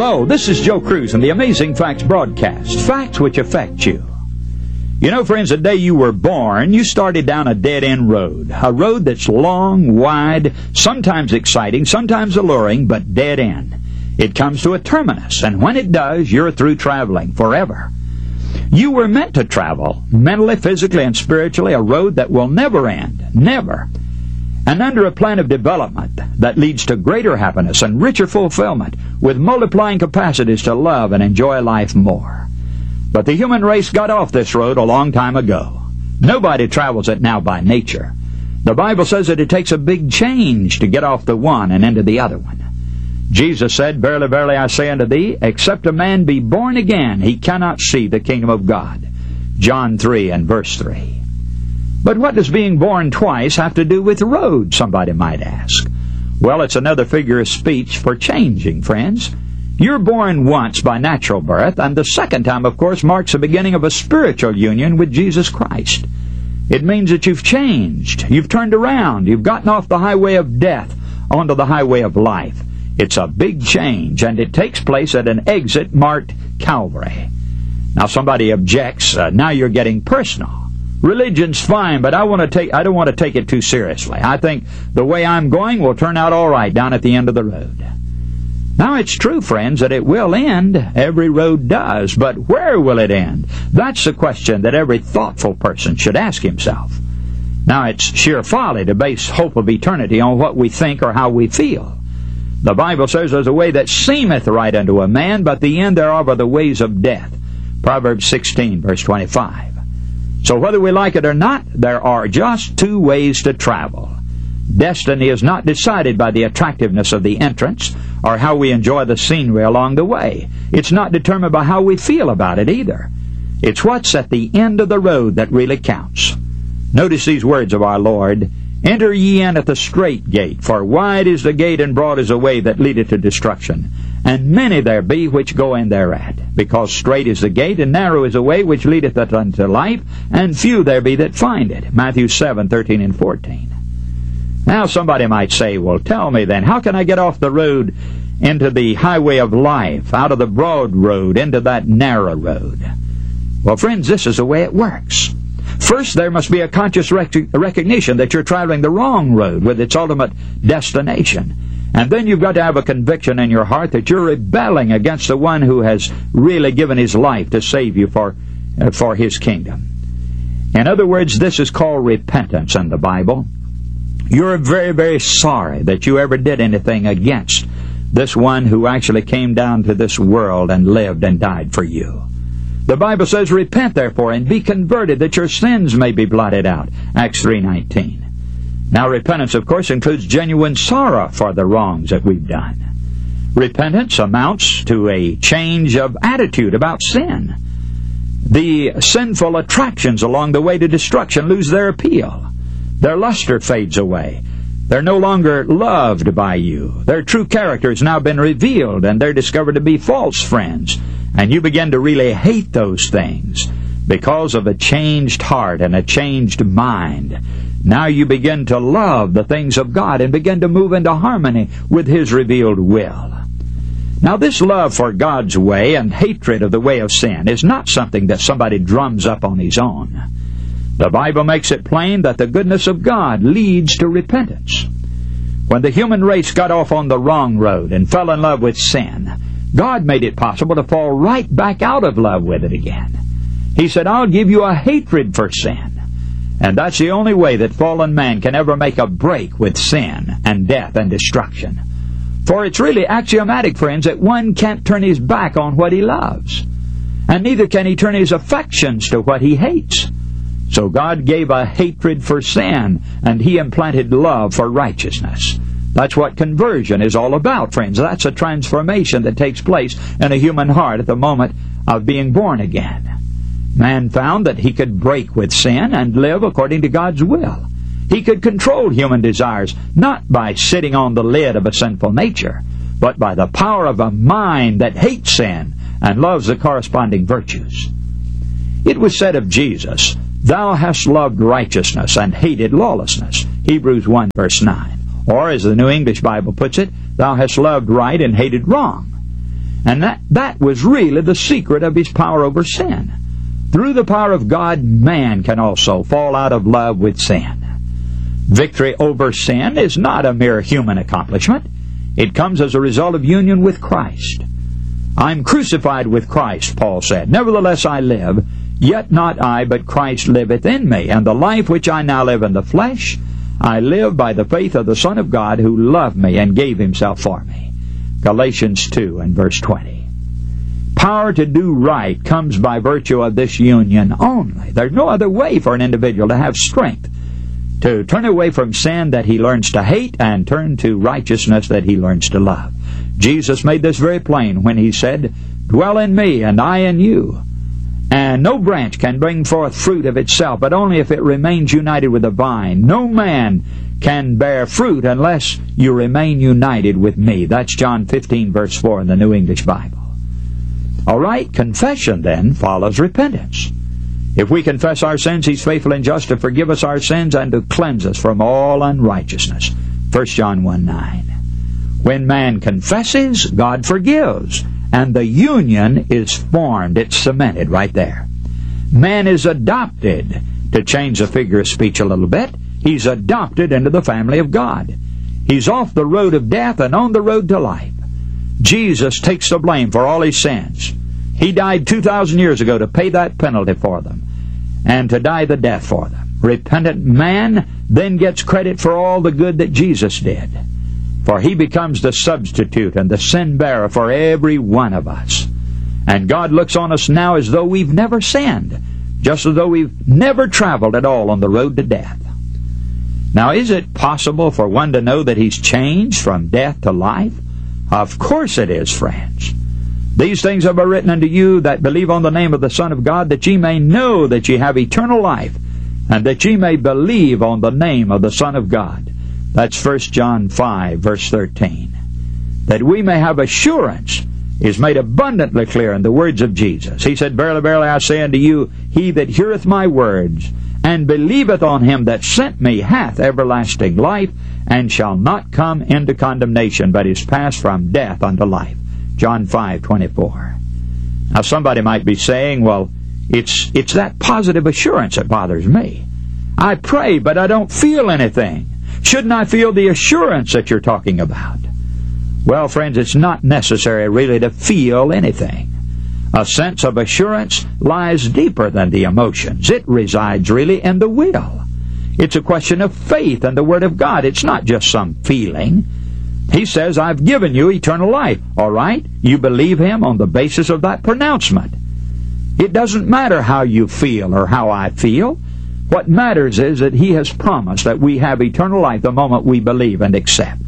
Hello, this is Joe Cruz and the Amazing Facts broadcast. Facts which affect you. You know, friends, the day you were born, you started down a dead-end road. A road that's long, wide, sometimes exciting, sometimes alluring, but dead-end. It comes to a terminus, and when it does, you're through traveling forever. You were meant to travel, mentally, physically, and spiritually, a road that will never end. Never. And under a plan of development that leads to greater happiness and richer fulfillment, with multiplying capacities to love and enjoy life more. But the human race got off this road a long time ago. Nobody travels it now by nature. The Bible says that it takes a big change to get off the one and into the other one. Jesus said, "Verily, verily, I say unto thee, except a man be born again, he cannot see the kingdom of God." John 3 and verse 3. But what does being born twice have to do with road, somebody might ask? Well, it's another figure of speech for changing, friends. You're born once by natural birth, and the second time, of course, marks the beginning of a spiritual union with Jesus Christ. It means that you've changed, you've turned around, you've gotten off the highway of death onto the highway of life. It's a big change, and it takes place at an exit marked Calvary. Now, somebody objects, now you're getting personal. Religion's fine, but I don't want to take it too seriously. I think the way I'm going will turn out all right down at the end of the road. Now, it's true, friends, that it will end. Every road does. But where will it end? That's the question that every thoughtful person should ask himself. Now, it's sheer folly to base hope of eternity on what we think or how we feel. The Bible says there's a way that seemeth right unto a man, but the end thereof are the ways of death. Proverbs 16, verse 25. So whether we like it or not, there are just two ways to travel. Destiny is not decided by the attractiveness of the entrance or how we enjoy the scenery along the way. It's not determined by how we feel about it either. It's what's at the end of the road that really counts. Notice these words of our Lord. "Enter ye in at the strait gate, for wide is the gate and broad is the way that leadeth to destruction. And many there be which go in thereat. Because strait is the gate, and narrow is the way which leadeth unto life, and few there be that find it." Matthew 7, 13 and 14. Now somebody might say, well, tell me then, how can I get off the road into the highway of life, out of the broad road, into that narrow road? Well, friends, this is the way it works. First, there must be a conscious recognition that you're traveling the wrong road with its ultimate destination. And then you've got to have a conviction in your heart that you're rebelling against the one who has really given his life to save you for his kingdom. In other words, this is called repentance in the Bible. You're very, very sorry that you ever did anything against this one who actually came down to this world and lived and died for you. The Bible says, "Repent therefore and be converted, that your sins may be blotted out." Acts 3:19. Now, repentance, of course, includes genuine sorrow for the wrongs that we've done. Repentance amounts to a change of attitude about sin. The sinful attractions along the way to destruction lose their appeal. Their luster fades away. They're no longer loved by you. Their true character has now been revealed, and they're discovered to be false friends. And you begin to really hate those things because of a changed heart and a changed mind. Now you begin to love the things of God and begin to move into harmony with His revealed will. Now, this love for God's way and hatred of the way of sin is not something that somebody drums up on his own. The Bible makes it plain that the goodness of God leads to repentance. When the human race got off on the wrong road and fell in love with sin, God made it possible to fall right back out of love with it again. He said, "I'll give you a hatred for sin." And that's the only way that fallen man can ever make a break with sin and death and destruction. For it's really axiomatic, friends, that one can't turn his back on what he loves. And neither can he turn his affections to what he hates. So God gave a hatred for sin, and He implanted love for righteousness. That's what conversion is all about, friends. That's a transformation that takes place in a human heart at the moment of being born again. Man found that he could break with sin and live according to God's will. He could control human desires, not by sitting on the lid of a sinful nature, but by the power of a mind that hates sin and loves the corresponding virtues. It was said of Jesus, "Thou hast loved righteousness and hated lawlessness." Hebrews 1 verse 9. Or, as the New English Bible puts it, "Thou hast loved right and hated wrong." And that was really the secret of his power over sin. Through the power of God, man can also fall out of love with sin. Victory over sin is not a mere human accomplishment. It comes as a result of union with Christ. I'm crucified with Christ, Paul said. Nevertheless I live, yet not I, but Christ liveth in me. And the life which I now live in the flesh, I live by the faith of the Son of God, who loved me and gave himself for me. Galatians 2 and verse 20. Power to do right comes by virtue of this union only. There's no other way for an individual to have strength to turn away from sin that he learns to hate and turn to righteousness that he learns to love. Jesus made this very plain when he said, "Dwell in me, and I in you. And no branch can bring forth fruit of itself, but only if it remains united with the vine. No man can bear fruit unless you remain united with me." That's John 15, verse 4 in the New English Bible. All right, confession then follows repentance. If we confess our sins, he's faithful and just to forgive us our sins and to cleanse us from all unrighteousness. 1 John 1:9. When man confesses, God forgives, and the union is formed. It's cemented right there. Man is adopted, to change the figure of speech a little bit. He's adopted into the family of God. He's off the road of death and on the road to life. Jesus takes the blame for all his sins. He died 2,000 years ago to pay that penalty for them and to die the death for them. Repentant man then gets credit for all the good that Jesus did, for he becomes the substitute and the sin bearer for every one of us. And God looks on us now as though we've never sinned, just as though we've never traveled at all on the road to death. Now, is it possible for one to know that he's changed from death to life? Of course it is, friends. These things have I written unto you that believe on the name of the Son of God, that ye may know that ye have eternal life, and that ye may believe on the name of the Son of God. That's 1 John 5, verse 13. That we may have assurance is made abundantly clear in the words of Jesus. He said, "Verily, verily, I say unto you, he that heareth my words, and believeth on him that sent me, hath everlasting life, and shall not come into condemnation, but is passed from death unto life." John 5:24. Now somebody might be saying, well, it's that positive assurance that bothers me. I pray, but I don't feel anything. Shouldn't I feel the assurance that you're talking about? Well, friends, it's not necessary really to feel anything. A sense of assurance lies deeper than the emotions. It resides really in the will. It's a question of faith in the Word of God. It's not just some feeling. He says, "I've given you eternal life." All right? You believe him on the basis of that pronouncement. It doesn't matter how you feel or how I feel. What matters is that he has promised that we have eternal life the moment we believe and accept.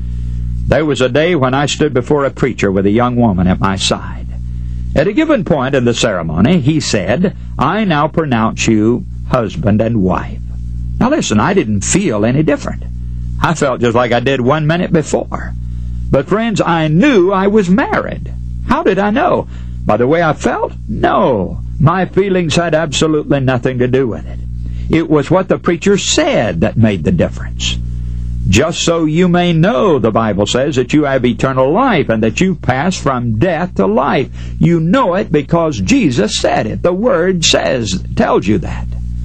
There was a day when I stood before a preacher with a young woman at my side. At a given point in the ceremony, he said, "I now pronounce you husband and wife." Now listen, I didn't feel any different. I felt just like I did 1 minute before. But friends, I knew I was married. How did I know? By the way I felt? No. My feelings had absolutely nothing to do with it. It was what the preacher said that made the difference. Just so you may know, the Bible says, that you have eternal life and that you've passed from death to life. You know it because Jesus said it. The Word tells you that.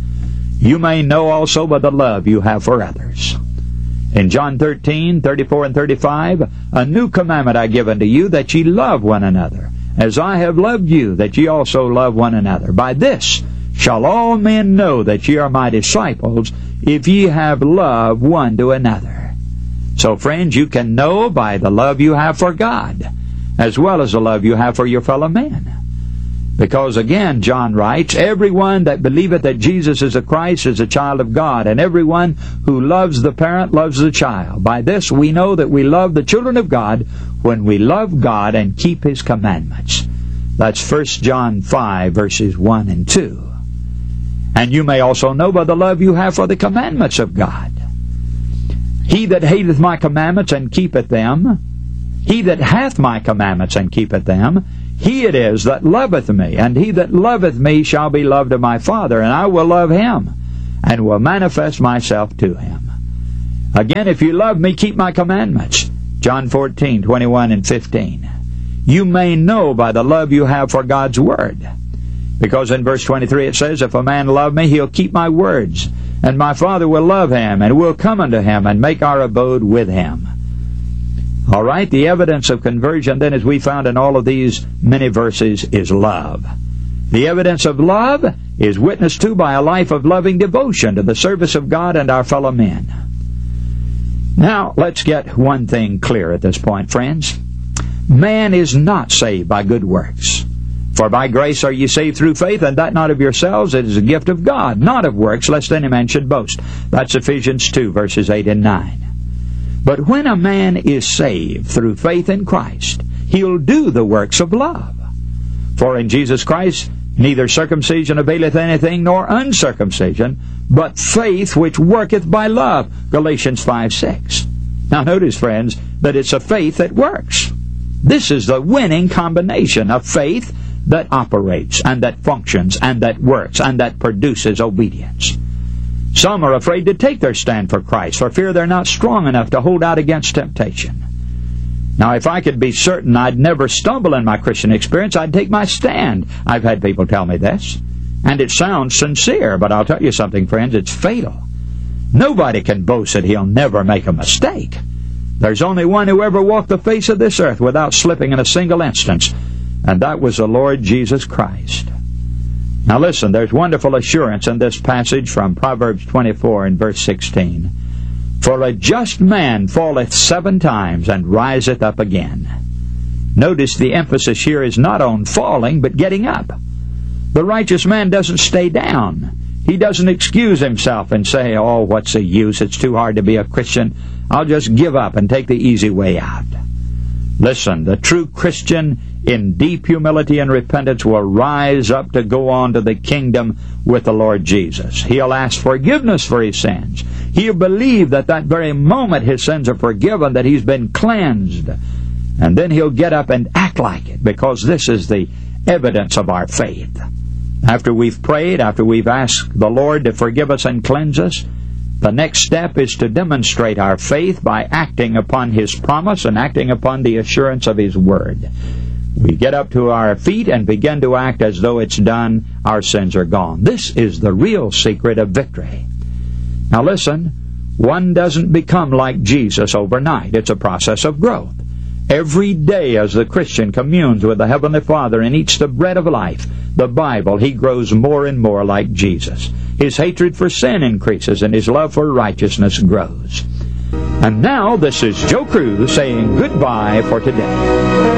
You may know also by the love you have for others. In John 13:34 and 35, "A new commandment I give unto you, that ye love one another, as I have loved you, that ye also love one another. By this shall all men know that ye are my disciples, if ye have love one to another." So, friends, you can know by the love you have for God, as well as the love you have for your fellow men. Because again, John writes, "Everyone that believeth that Jesus is the Christ is a child of God, and everyone who loves the parent loves the child. By this we know that we love the children of God, when we love God and keep his commandments." That's 1 John 5, verses 1 and 2. And you may also know by the love you have for the commandments of God. "He that hateth my commandments and keepeth them, he that hath my commandments and keepeth them, he it is that loveth me, and he that loveth me shall be loved of my Father, and I will love him, and will manifest myself to him." Again, if you love me, keep my commandments. John 14:21 and 15. you may know by the love you have for God's Word. Because in verse 23 it says, if a man love me, he'll keep my words, and my Father will love him, and will come unto him, and make our abode with him. All right, the evidence of conversion then, as we found in all of these many verses, is love. The evidence of love is witnessed to by a life of loving devotion to the service of God and our fellow men. Now, let's get one thing clear at this point, friends. Man is not saved by good works. For by grace are ye saved through faith, and that not of yourselves, it is a gift of God, not of works, lest any man should boast. That's Ephesians 2, verses 8 and 9. But when a man is saved through faith in Christ, he'll do the works of love. For in Jesus Christ neither circumcision availeth anything, nor uncircumcision, but faith which worketh by love. Galatians 5:6. Now notice, friends, that it's a faith that works. This is the winning combination of faith that operates, and that functions, and that works, and that produces obedience. Some are afraid to take their stand for Christ, for fear they're not strong enough to hold out against temptation. Now, if I could be certain I'd never stumble in my Christian experience, I'd take my stand. I've had people tell me this, and it sounds sincere, but I'll tell you something, friends, it's fatal. Nobody can boast that he'll never make a mistake. There's only one who ever walked the face of this earth without slipping in a single instance, and that was the Lord Jesus Christ. Now listen, there's wonderful assurance in this passage from Proverbs 24 and verse 16. For a just man falleth 7 times and riseth up again. Notice the emphasis here is not on falling, but getting up. The righteous man doesn't stay down. He doesn't excuse himself and say, oh, what's the use? It's too hard to be a Christian. I'll just give up and take the easy way out. Listen, the true Christian in deep humility and repentance will rise up to go on to the kingdom with the Lord Jesus. He'll ask forgiveness for his sins. He'll believe that very moment his sins are forgiven, that he's been cleansed. And then he'll get up and act like it, because this is the evidence of our faith. After we've prayed, after we've asked the Lord to forgive us and cleanse us, the next step is to demonstrate our faith by acting upon His promise and acting upon the assurance of His Word. We get up to our feet and begin to act as though it's done, our sins are gone. This is the real secret of victory. Now listen, one doesn't become like Jesus overnight. It's a process of growth. Every day as the Christian communes with the Heavenly Father and eats the bread of life, the Bible, he grows more and more like Jesus. His hatred for sin increases and his love for righteousness grows. And now this is Joe Cruz saying goodbye for today.